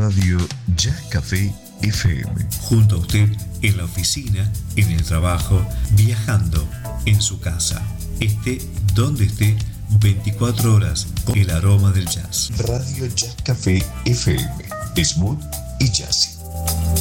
Radio Jazz Café FM. Junto a usted en la oficina, en el trabajo, viajando, en su casa. Esté donde esté, 24 horas con el aroma del jazz. Radio Jazz Café FM. Smooth y jazzy.